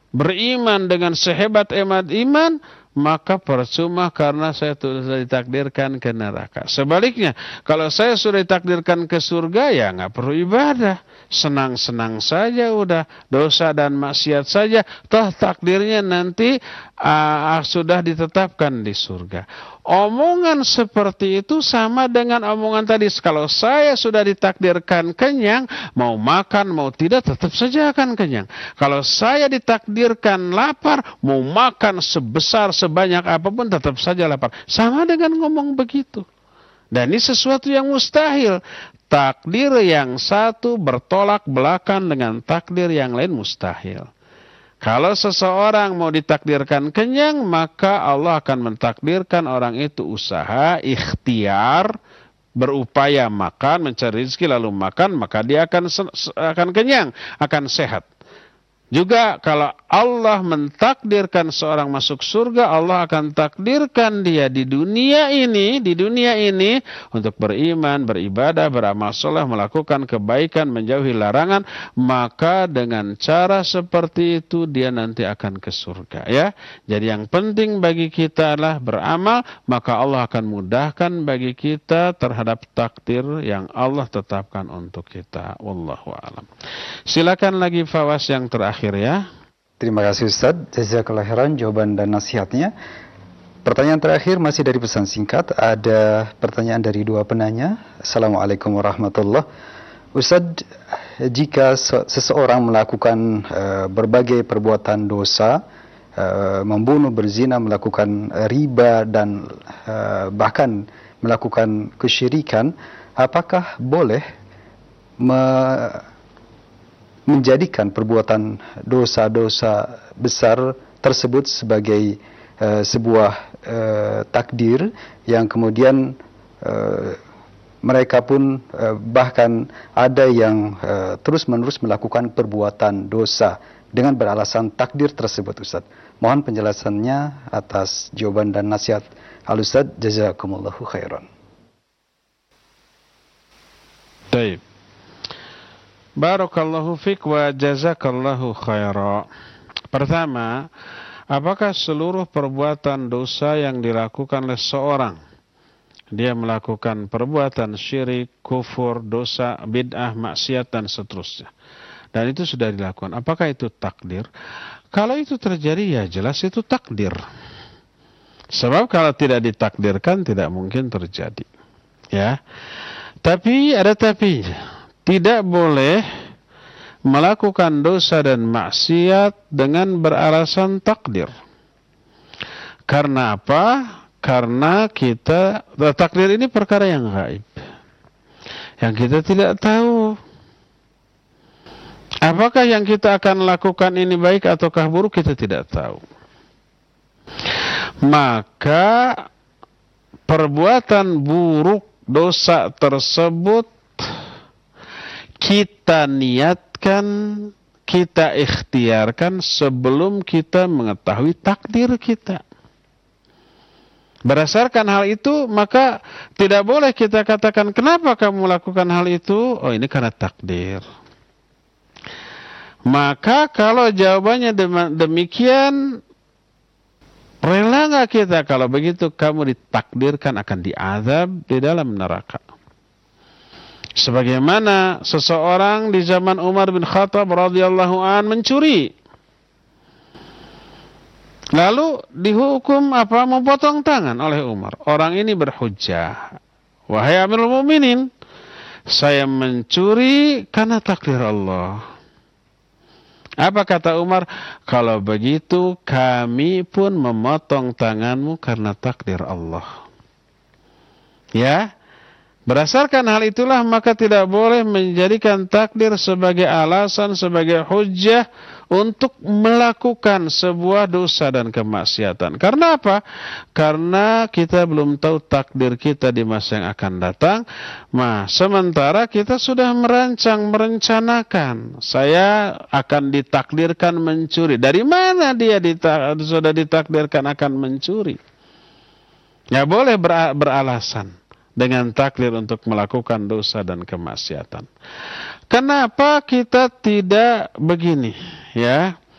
beriman dengan sehebat-hebat iman, maka percuma karena saya sudah ditakdirkan ke neraka. Sebaliknya, kalau saya sudah ditakdirkan ke surga, ya nggak perlu ibadah. Senang-senang saja udah, dosa dan maksiat saja, toh takdirnya nanti sudah ditetapkan di surga. Omongan seperti itu sama dengan omongan tadi. Kalau saya sudah ditakdirkan kenyang, mau makan mau tidak tetap saja akan kenyang. Kalau saya ditakdirkan lapar, mau makan sebesar sebanyak apapun tetap saja lapar. Sama dengan ngomong begitu. Dan ini sesuatu yang mustahil. Takdir yang satu bertolak belakang dengan takdir yang lain mustahil. Kalau seseorang mau ditakdirkan kenyang, maka Allah akan mentakdirkan orang itu usaha, ikhtiar, berupaya makan, mencari rezeki lalu makan, maka dia akan kenyang, akan sehat. Juga kalau Allah mentakdirkan seorang masuk surga, Allah akan takdirkan dia di dunia ini untuk beriman, beribadah, beramal saleh, melakukan kebaikan, menjauhi larangan, maka dengan cara seperti itu dia nanti akan ke surga, ya. Jadi yang penting bagi kita adalah beramal, maka Allah akan mudahkan bagi kita terhadap takdir yang Allah tetapkan untuk kita. Wallahu a'lam. Silakan lagi Fawas yang terakhir. Ya. Terima kasih Ustaz, jazakallahu khairan jawaban dan nasihatnya. Pertanyaan terakhir masih dari pesan singkat. Ada pertanyaan dari dua penanya. Assalamualaikum warahmatullahi wabarakatuh. Ustaz, jika seseorang melakukan berbagai perbuatan dosa, membunuh, berzina, melakukan riba dan bahkan melakukan kesyirikan, apakah boleh menjadikan perbuatan dosa-dosa besar tersebut sebagai sebuah takdir yang kemudian mereka pun bahkan ada yang terus-menerus melakukan perbuatan dosa dengan beralasan takdir tersebut, Ustaz. Mohon penjelasannya atas jawaban dan nasihat Al-Ustaz. Jazakumullahu khairan. Baik. Barakallahu fiq wa jazakallahu khaira. Pertama, apakah seluruh perbuatan dosa yang dilakukan oleh seorang, dia melakukan perbuatan syirik, kufur, dosa, bid'ah, maksiat dan seterusnya, dan itu sudah dilakukan, apakah itu takdir? Kalau itu terjadi, ya jelas itu takdir. Sebab kalau tidak ditakdirkan tidak mungkin terjadi, ya. Tapi ada tapinya. Tidak boleh melakukan dosa dan maksiat dengan beralasan takdir. Karena apa? Karena takdir ini perkara yang gaib, yang kita tidak tahu. Apakah yang kita akan lakukan ini baik ataukah buruk, kita tidak tahu. Maka perbuatan buruk, dosa tersebut kita niatkan, kita ikhtiarkan sebelum kita mengetahui takdir kita. Berdasarkan hal itu, maka tidak boleh kita katakan, kenapa kamu melakukan hal itu? Oh, ini karena takdir. Maka kalau jawabannya demikian, rela nggak kita kalau begitu kamu ditakdirkan akan diazab di dalam neraka? Sebagaimana seseorang di zaman Umar bin Khattab radhiyallahu an mencuri, lalu dihukum memotong tangan oleh Umar. Orang ini berhujjah, wahai Amirul Mukminin, saya mencuri karena takdir Allah. Apa kata Umar? Kalau begitu kami pun memotong tanganmu karena takdir Allah. Ya. Berdasarkan hal itulah maka tidak boleh menjadikan takdir sebagai alasan, sebagai hujjah untuk melakukan sebuah dosa dan kemaksiatan. Karena apa? Karena kita belum tahu takdir kita di masa yang akan datang. Sementara kita sudah merencanakan, saya akan ditakdirkan mencuri. Dari mana dia sudah ditakdirkan akan mencuri? Ya boleh beralasan dengan takdir untuk melakukan dosa dan kemaksiatan. Kenapa kita tidak begini, ya?